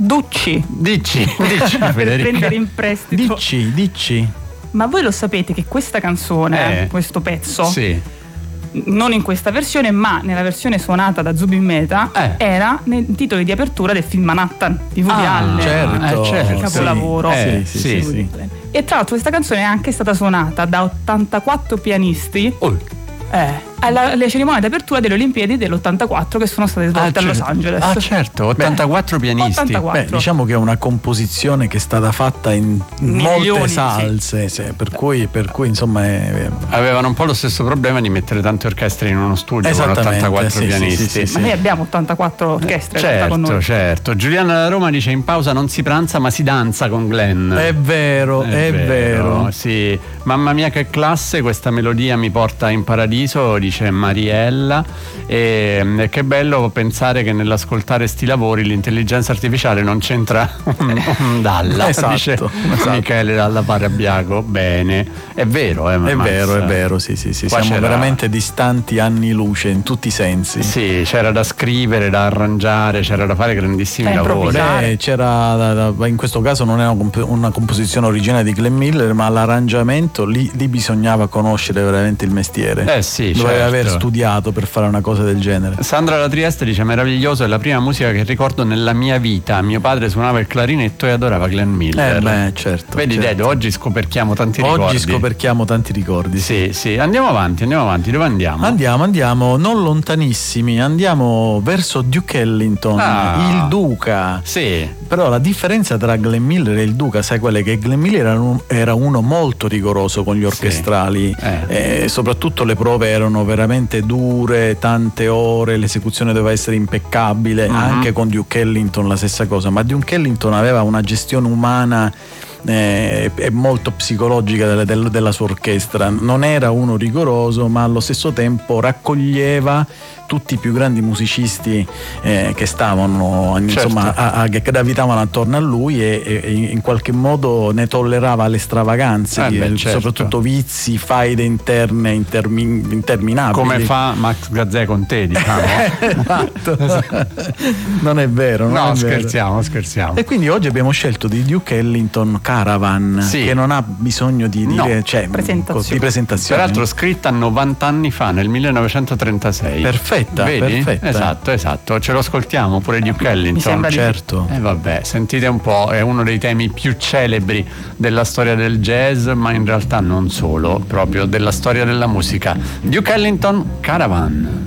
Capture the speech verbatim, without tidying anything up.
Ducci. Dici, dici per Federica. prendere in prestito. Dici, dici. Ma voi lo sapete che questa canzone, Eh, questo pezzo, Sì. non in questa versione, ma nella versione suonata da Zubin Mehta, Eh. era nei titoli di apertura del film Manhattan di Woody Ah, Allen. certo, eh, certo. Il capolavoro. Sì, Eh, sì, sì, sì. sì. E tra l'altro questa canzone è anche stata suonata da ottantaquattro pianisti Oh. eh, alla- alle cerimonie d'apertura delle Olimpiadi dell'ottantaquattro che sono state svolte a Los certo. Angeles. Ah, certo, ottantaquattro pianisti. ottantaquattro. Beh, diciamo che è una composizione che è stata fatta in Milioni, molte sì. salse, sì, per, cui, per cui insomma è, Avevano un po' lo stesso problema di mettere tante orchestre in uno studio con Esattamente, ottantaquattro sì, sì, pianisti. sì, sì, Ma noi abbiamo ottantaquattro orchestre in realtà con Certo, noi. certo. Giuliana da Roma dice: in pausa non si pranza ma si danza con Glenn. è vero, è, vero. Sì. Mamma mia che classe, questa melodia mi porta in paradiso, dice Mariella. E, e che bello pensare che nell'ascoltare sti lavori l'intelligenza artificiale non c'entra un, un dalla. Esatto, dice esatto. Michele dalla Parabiago. Bene, è vero, eh, È mazza. vero, è vero, sì, sì, sì. Qua Siamo c'era- veramente distanti anni luce in tutti i sensi. Sì, c'era da scrivere, da arrangiare, c'era da fare grandissimi Da lavori. improvvisare. Beh, c'era, in questo caso non è una, comp- una composizione originale di Glenn Miller, ma l'arrangiamento lì, lì bisognava conoscere veramente il mestiere. Eh sì, Doveva certo. aver studiato per fare una cosa del genere. Sandra da Trieste dice: meraviglioso, è la prima musica che ricordo nella mia vita. Mio padre suonava il clarinetto e adorava Glenn Miller. Eh beh, certo. Vedi, certo. Dedo, oggi scoperchiamo tanti Oggi ricordi. scoperchiamo tanti ricordi. Sì, sì, andiamo avanti, andiamo avanti. Dove andiamo? Andiamo, andiamo, non lontanissimi, andiamo verso Duke Ellington, Ah. il Duca. Sì, Però la differenza tra Glenn Miller e il Duca, sai qual è? Che Glenn Miller era, un- era uno molto rigoroso con gli orchestrali, Eh. e soprattutto le prove erano veramente dure, tante ore, l'esecuzione doveva essere impeccabile, Mhm. anche con Duke Ellington la stessa cosa, ma Duke Ellington aveva una gestione umana eh, e molto psicologica della, del- della sua orchestra, non era uno rigoroso, ma allo stesso tempo raccoglieva tutti i più grandi musicisti eh, che stavano insomma Certo. a, a- che gravitavano attorno a lui e, e in qualche modo ne tollerava le stravaganze, Eh di- beh, certo. soprattutto vizi, faide interne intermi- interminabili. come fa Max Gazzè con te, diciamo. Esatto. Non è vero, non No, è vero. scherziamo, scherziamo. E quindi oggi abbiamo scelto di Duke Ellington Caravan, Sì. che non ha bisogno di No. dire, cioè, Presentazione. di presentazione. Peraltro scritta novanta anni fa, nel millenovecentotrentasei. Perfetta, Vedi? perfetta. Esatto, esatto. Ce lo ascoltiamo pure Duke Ellington. Mi sembra di sì. Certo. E vabbè, sentite un po', è uno dei temi più celebri della storia del jazz, ma in realtà non solo, proprio della storia della musica. Duke Ellington, Caravan.